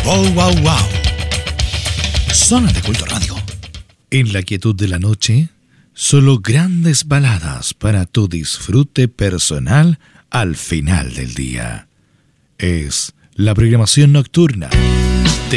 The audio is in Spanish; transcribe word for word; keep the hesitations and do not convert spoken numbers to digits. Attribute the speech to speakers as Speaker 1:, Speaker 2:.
Speaker 1: Wow, wow, wow. Zona de Culto Radio. En la quietud de la noche, solo grandes baladas para tu disfrute personal al final del día. Es la programación nocturna